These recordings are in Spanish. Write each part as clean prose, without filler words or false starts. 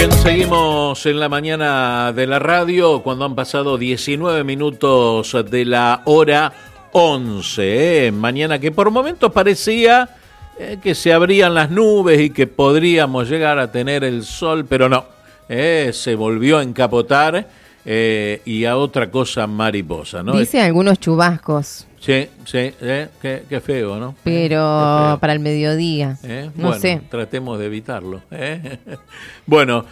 Bien, seguimos en la mañana de la radio cuando han pasado 19 minutos de la hora 11. Mañana que por momentos parecía que se abrían las nubes y que podríamos llegar a tener el sol, pero no, se volvió a encapotar y a otra cosa mariposa, ¿no? Dice algunos chubascos. Sí, qué feo, ¿no? Pero para el mediodía, no bueno, sé. Tratemos de evitarlo. Bueno,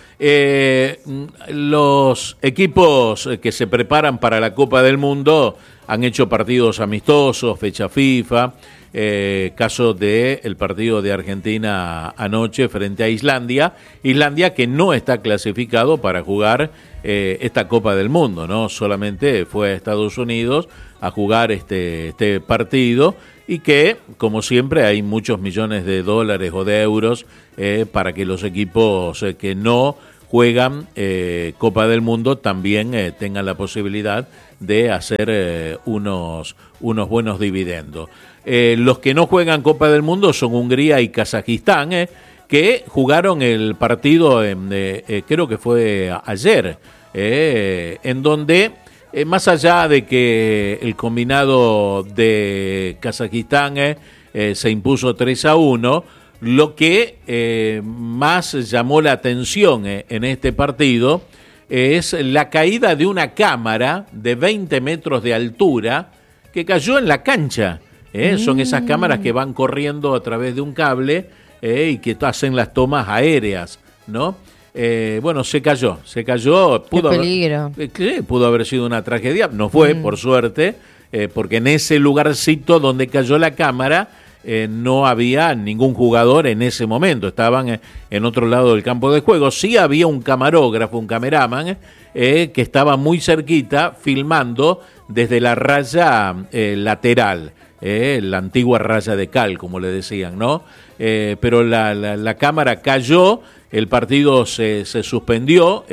los equipos que se preparan para la Copa del Mundo han hecho partidos amistosos, fecha FIFA, caso del partido de Argentina anoche frente a Islandia que no está clasificado para jugar esta Copa del Mundo, ¿no? Solamente fue a Estados Unidos a jugar este partido y que, como siempre, hay muchos millones de dólares o de euros para que los equipos que no juegan Copa del Mundo también tengan la posibilidad de hacer unos buenos dividendos. Los que no juegan Copa del Mundo son Hungría y Kazajistán, que jugaron el partido, creo que fue ayer, en donde, más allá de que el combinado de Kazajistán se impuso 3-1, lo que más llamó la atención en este partido es la caída de una cámara de 20 metros de altura que cayó en la cancha. Son esas cámaras que van corriendo a través de un cable y que hacen las tomas aéreas, ¿no? Bueno, se cayó. Qué peligro. Pudo haber sido una tragedia, no fue, por suerte, porque en ese lugarcito donde cayó la cámara no había ningún jugador en ese momento, estaban en otro lado del campo de juego. Sí había un camarógrafo, un cameraman, que estaba muy cerquita filmando desde la raya lateral, la antigua raya de cal, como le decían, ¿no? Pero la cámara cayó, el partido se suspendió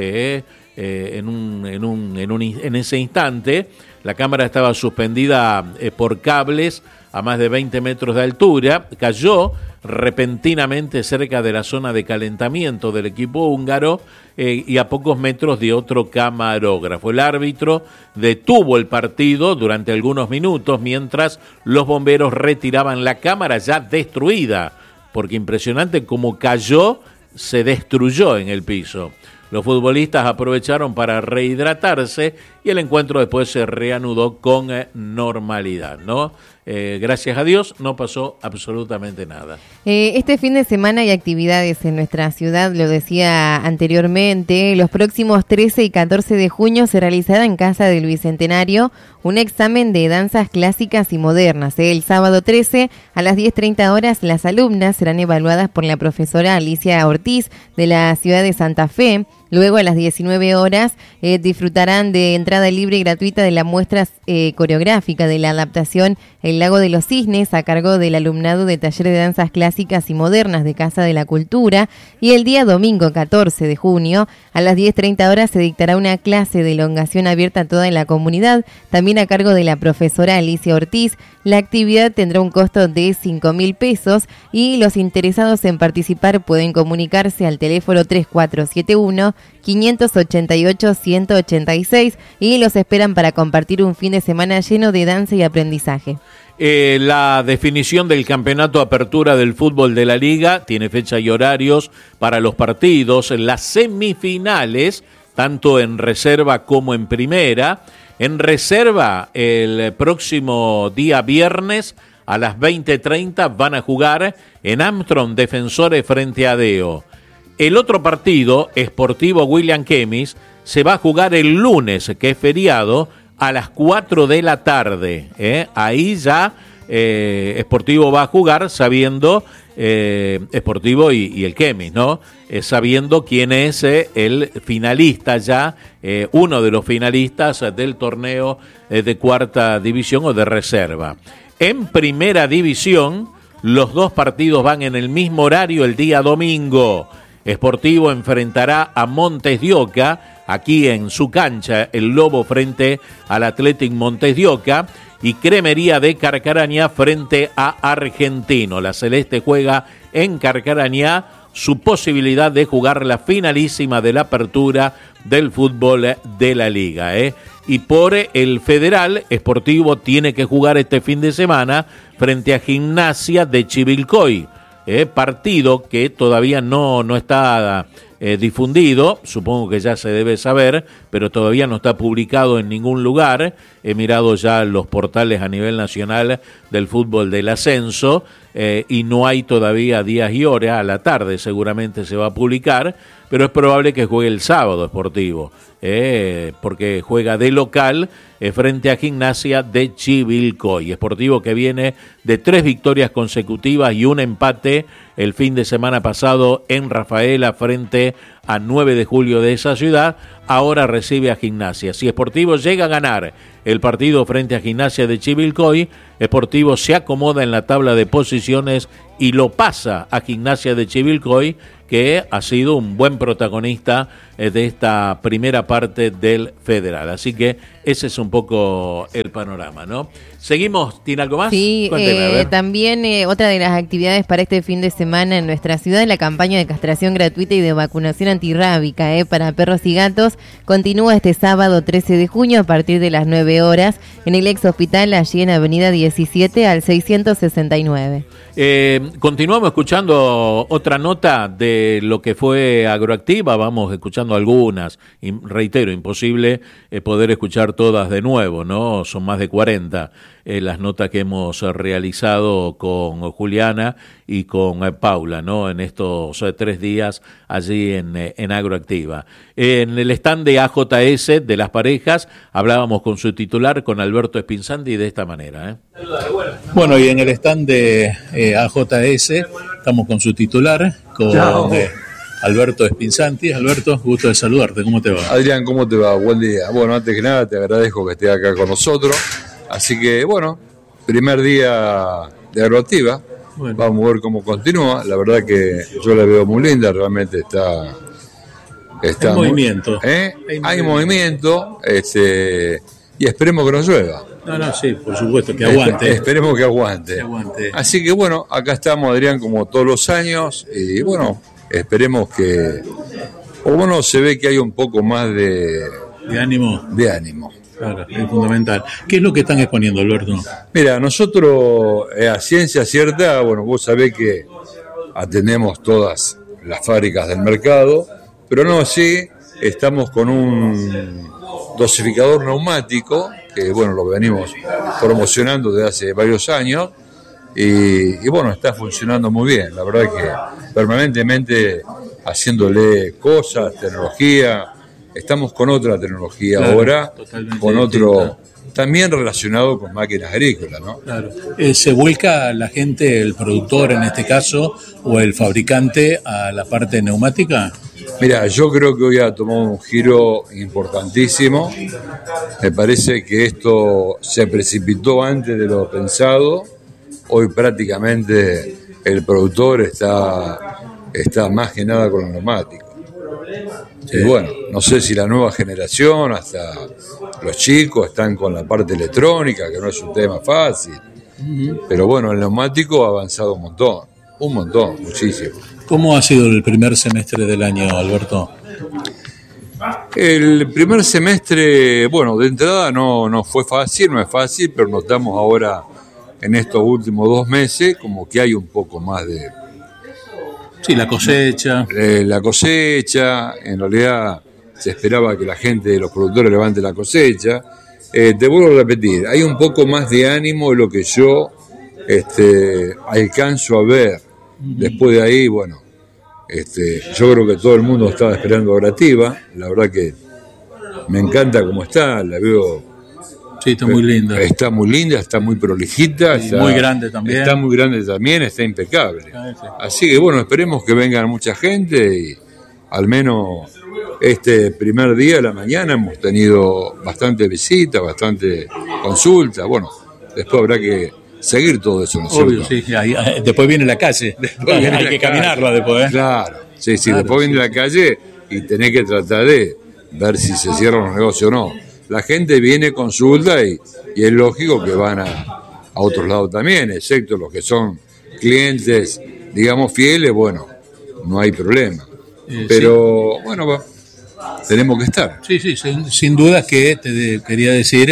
en ese instante. La cámara estaba suspendida por cables a más de 20 metros de altura, cayó repentinamente cerca de la zona de calentamiento del equipo húngaro y a pocos metros de otro camarógrafo. El árbitro detuvo el partido durante algunos minutos mientras los bomberos retiraban la cámara ya destruida, porque impresionante como cayó, se destruyó en el piso. Los futbolistas aprovecharon para rehidratarse y el encuentro después se reanudó con normalidad, ¿no? Gracias a Dios no pasó absolutamente nada. Este fin de semana hay actividades en nuestra ciudad, lo decía anteriormente. Los próximos 13 y 14 de junio se realizará en Casa del Bicentenario un examen de danzas clásicas y modernas. El sábado 13 a las 10:30 horas las alumnas serán evaluadas por la profesora Alicia Ortiz de la ciudad de Santa Fe. Luego a las 19 horas disfrutarán de entrada libre y gratuita de la muestra coreográfica de la adaptación El Lago de los Cisnes a cargo del alumnado de Taller de Danzas Clásicas y Modernas de Casa de la Cultura. Y el día domingo 14 de junio a las 10:30 horas se dictará una clase de elongación abierta a toda la comunidad, también a cargo de la profesora Alicia Ortiz. La actividad tendrá un costo de 5.000 pesos y los interesados en participar pueden comunicarse al teléfono 3471-588-186 y los esperan para compartir un fin de semana lleno de danza y aprendizaje. La definición del campeonato apertura del fútbol de la Liga tiene fecha y horarios para los partidos. Las semifinales, tanto en reserva como en primera. En reserva, el próximo día viernes a las 20:30 van a jugar en Armstrong Defensores frente a Deo. El otro partido, Sportivo William Kemis, se va a jugar el lunes, que es feriado, a las 4 de la tarde. Ahí ya Sportivo va a jugar sabiendo, Sportivo y el Kemis, ¿no? Sabiendo quién es el finalista ya, uno de los finalistas del torneo de cuarta división o de reserva. En primera división, los dos partidos van en el mismo horario el día domingo. Sportivo enfrentará a Montes de Oca, aquí en su cancha, el Lobo frente al Athletic Montes de Oca, y Cremería de Carcarañá frente a Argentino. La Celeste juega en Carcarañá su posibilidad de jugar la finalísima de la apertura del fútbol de la liga. Y por el Federal, Sportivo tiene que jugar este fin de semana frente a Gimnasia de Chivilcoy, partido que todavía no está difundido, supongo que ya se debe saber, pero todavía no está publicado en ningún lugar. He mirado ya los portales a nivel nacional del fútbol del ascenso y no hay todavía días y horas. A la tarde seguramente se va a publicar, pero es probable que juegue el sábado Sportivo, porque juega de local frente a Gimnasia de Chivilcoy. Sportivo que viene de 3 victorias consecutivas y un empate el fin de semana pasado en Rafaela frente a 9 de julio de esa ciudad. Ahora recibe a Gimnasia. Si Sportivo llega a ganar el partido frente a Gimnasia de Chivilcoy, Sportivo se acomoda en la tabla de posiciones y lo pasa a Gimnasia de Chivilcoy, que ha sido un buen protagonista de esta primera parte del Federal. Así que ese es un poco el panorama, ¿no? Seguimos, ¿tiene algo más? Sí, también otra de las actividades para este fin de semana en nuestra ciudad es la campaña de castración gratuita y de vacunación antirrábica para perros y gatos. Continúa este sábado 13 de junio a partir de las 9 horas en el ex hospital, allí en Avenida 17 al 669. Continuamos escuchando otra nota de lo que fue Agroactiva. Vamos escuchando algunas, y reitero, imposible poder escuchar todas de nuevo, ¿no? Son más de 40 las notas que hemos realizado con Juliana y con Paula, ¿no? En estos 3 días allí en Agroactiva. En el stand de AJS de las parejas hablábamos con su titular, con Alberto Espinzanti, de esta manera. Bueno, y en el stand de AJS estamos con su titular, con Alberto Espinzanti. Alberto, gusto de saludarte, ¿cómo te va? Adrián, ¿cómo te va? Buen día. Bueno, antes que nada te agradezco que estés acá con nosotros. Así que, bueno, primer día de Agroactiva. Bueno. Vamos a ver cómo continúa. La verdad que yo la veo muy linda, realmente está hay movimiento. Hay movimiento, y esperemos que no llueva. No, sí, por supuesto, que aguante. Esperemos que aguante. Así que, bueno, acá estamos, Adrián, como todos los años, y bueno, esperemos que, o bueno, se ve que hay un poco más de ánimo. De ánimo. Claro, es fundamental. ¿Qué es lo que están exponiendo, Alberto? Mira, nosotros a ciencia cierta, bueno, vos sabés que atendemos todas las fábricas del mercado, pero no así, estamos con un dosificador neumático, que bueno, lo venimos promocionando desde hace varios años, y bueno, está funcionando muy bien. La verdad que permanentemente haciéndole cosas, tecnología. Estamos con otra tecnología ahora, con otro, distinta. También relacionado con máquinas agrícolas, ¿no? Claro. ¿Se vuelca la gente, el productor en este caso, o el fabricante a la parte neumática? Mira, yo creo que hoy ha tomado un giro importantísimo. Me parece que esto se precipitó antes de lo pensado. Hoy prácticamente el productor está más que nada con los neumáticos. Y bueno, no sé si la nueva generación, hasta los chicos, están con la parte electrónica, que no es un tema fácil. Pero bueno, el neumático ha avanzado un montón, muchísimo. ¿Cómo ha sido el primer semestre del año, Alberto? El primer semestre, bueno, de entrada no fue fácil, no es fácil, pero notamos ahora en estos últimos 2 meses como que hay un poco más de... Sí, la cosecha. La cosecha, en realidad se esperaba que la gente, los productores levante la cosecha. Te vuelvo a repetir, hay un poco más de ánimo de lo que yo alcanzo a ver. Después de ahí, bueno, yo creo que todo el mundo estaba esperando Agroactiva. La verdad que me encanta cómo está, la veo. Sí, está muy linda. Está muy linda, está muy prolijita. Y muy grande también. Está muy grande también, está impecable. Sí. Así que bueno, esperemos que vengan mucha gente y al menos este primer día de la mañana hemos tenido bastante visitas, bastante consultas. Bueno, después habrá que seguir todo eso, ¿no es cierto? Obvio, sí. Después viene la calle. Hay que caminarla después. Claro, sí, claro, después viene la calle y tenés que tratar de ver si se cierran los negocios o no. La gente viene, consulta y es lógico que van a otros lados también, excepto los que son clientes, digamos, fieles. Bueno, no hay problema. Pero sí. Bueno, tenemos que estar. Sí, sin duda que te quería decir,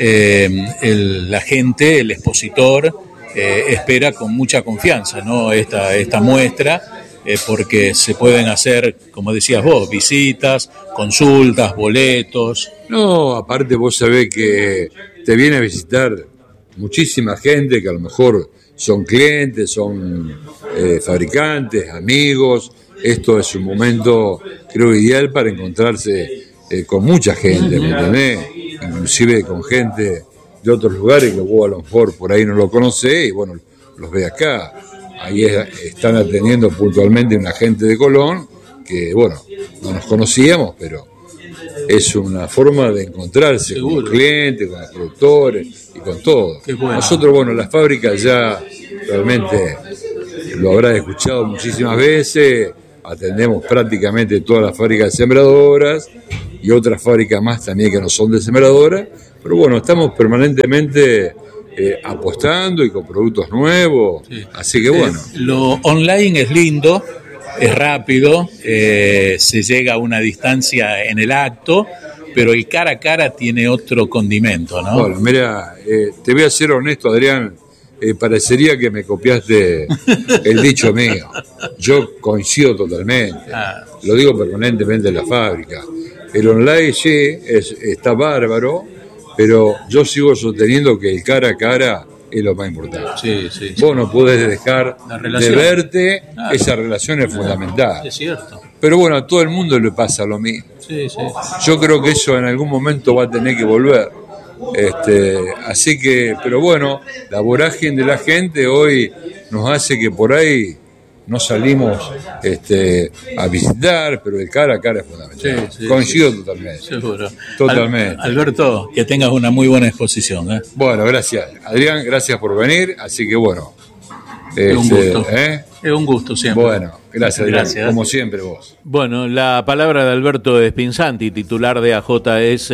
la gente, el expositor, espera con mucha confianza, ¿no? esta muestra, porque se pueden hacer, como decías vos, visitas, consultas, boletos. No, aparte vos sabés que te viene a visitar muchísima gente que a lo mejor son clientes, son fabricantes, amigos. Esto es un momento, creo, ideal para encontrarse con mucha gente, ¿me entendés? Inclusive con gente de otros lugares que vos a lo mejor por ahí no lo conocés y bueno, los ve acá. Ahí están atendiendo puntualmente una gente de Colón que, bueno, no nos conocíamos, pero es una forma de encontrarse con los clientes, con los productores y con todo. Bueno. Nosotros, bueno, la fábrica ya realmente lo habrás escuchado muchísimas veces, atendemos prácticamente todas las fábricas de sembradoras y otras fábricas más también que no son de sembradoras, pero bueno, estamos permanentemente apostando y con productos nuevos, sí. Así que bueno. Lo online es lindo, es rápido, se llega a una distancia en el acto, pero el cara a cara tiene otro condimento, ¿no? Bueno, mira, te voy a ser honesto, Adrián, parecería que me copiaste el dicho mío. Yo coincido totalmente, lo digo permanentemente en la fábrica. El online sí, está bárbaro, pero yo sigo sosteniendo que el cara a cara es lo más importante. Sí. Vos no podés dejar de verte, claro. Esa relación es fundamental. Es cierto. Pero bueno, a todo el mundo le pasa lo mismo. Sí. Yo creo que eso en algún momento va a tener que volver. Así que, pero bueno, la vorágine de la gente hoy nos hace que por ahí no salimos a visitar, pero el cara a cara es fundamental. Sí, coincido totalmente. Seguro. Totalmente. Alberto, que tengas una muy buena exposición. Bueno, gracias. Adrián, gracias por venir. Así que bueno. Es un gusto. Es un gusto siempre. Bueno, gracias, Adrián. Gracias. Como siempre vos. Bueno, la palabra de Alberto Spinzanti, titular de AJS.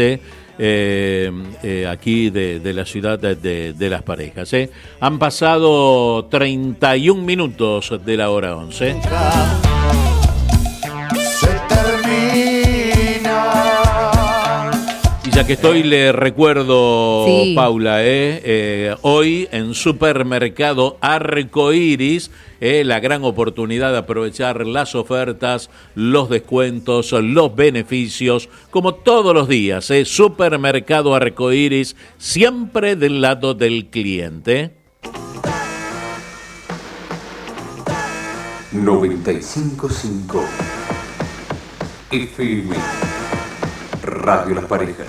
Aquí de la ciudad de Las Parejas. Han pasado 31 minutos de la hora 11. Y ya que estoy, le recuerdo, sí. Paula, hoy en Supermercado Arcoiris, la gran oportunidad de aprovechar las ofertas, los descuentos, los beneficios, como todos los días. Supermercado Arcoiris, siempre del lado del cliente. 95.5 FM Radio Las Parejas.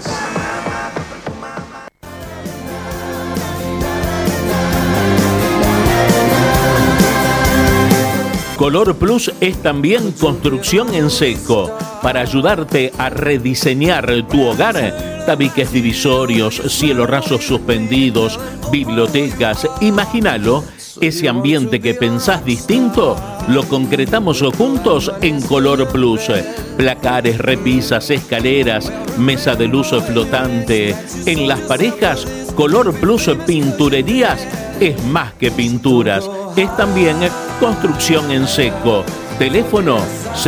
Color Plus es también construcción en seco. Para ayudarte a rediseñar tu hogar, tabiques divisorios, cielos rasos suspendidos, bibliotecas, imagínalo, ese ambiente que pensás distinto, lo concretamos juntos en Color Plus. Placares, repisas, escaleras, mesa de luz flotante. En Las Parejas, Color Plus Pinturerías es más que pinturas, es también construcción en seco. Teléfono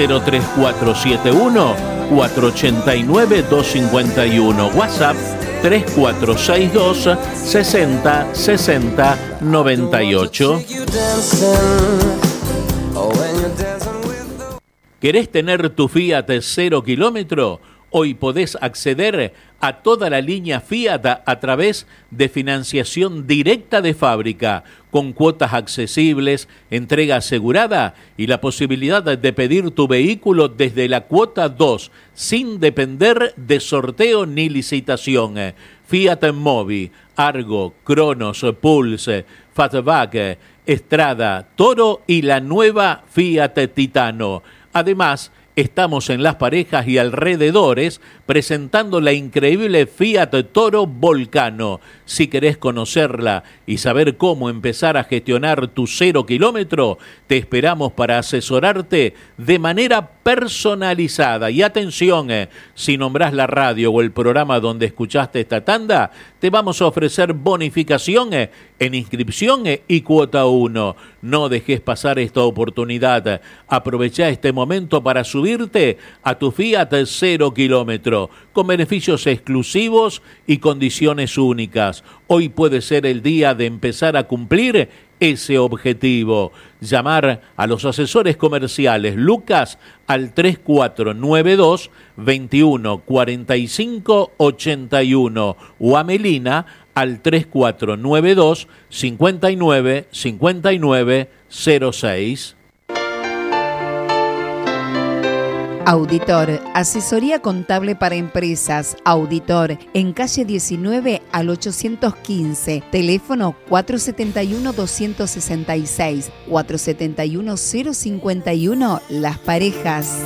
03471 489 251. WhatsApp 3462 60 60 98. ¿Querés tener tu Fiat 0 kilómetro? Hoy podés acceder a toda la línea Fiat a través de financiación directa de fábrica, con cuotas accesibles, entrega asegurada y la posibilidad de pedir tu vehículo desde la cuota 2, sin depender de sorteo ni licitación. Fiat Mobi, Argo, Cronos, Pulse, Fatback, Estrada, Toro y la nueva Fiat Titano. Además, Estamos en Las Parejas y alrededores presentando la increíble Fiat Toro Volcano. Si querés conocerla y saber cómo empezar a gestionar tu 0 kilómetro, te esperamos para asesorarte de manera personalizada. Y atención, si nombrás la radio o el programa donde escuchaste esta tanda, te vamos a ofrecer bonificación en inscripción y cuota 1. No dejes pasar esta oportunidad. Aprovecha este momento para subirte a tu Fiat 0 kilómetro con beneficios exclusivos y condiciones únicas. Hoy puede ser el día de empezar a cumplir ese objetivo. Llamar a los asesores comerciales Lucas al 3492 21 45 81 o a Melina al 3492 59 59 06. Auditor, asesoría contable para empresas. Auditor, en calle 19 al 815, teléfono 471-266, 471-051, Las Parejas.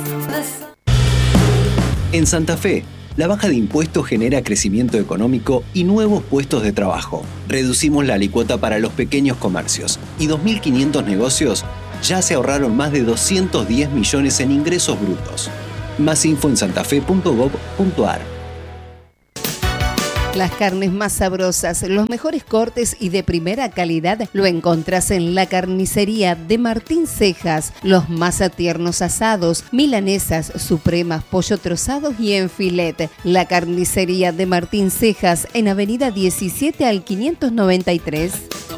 En Santa Fe, la baja de impuestos genera crecimiento económico y nuevos puestos de trabajo. Reducimos la alícuota para los pequeños comercios y 2.500 negocios ya se ahorraron más de 210 millones en ingresos brutos. Más info en santafe.gov.ar. Las carnes más sabrosas, los mejores cortes y de primera calidad lo encontrás en la carnicería de Martín Cejas. Los más tiernos asados, milanesas, supremas, pollo trozados y en filet. La carnicería de Martín Cejas en avenida 17 al 593.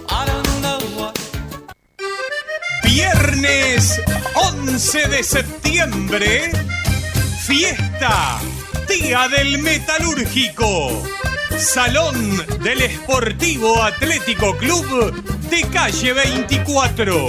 Viernes 11 de septiembre, fiesta, Día del Metalúrgico, Salón del Esportivo Atlético Club de calle 24.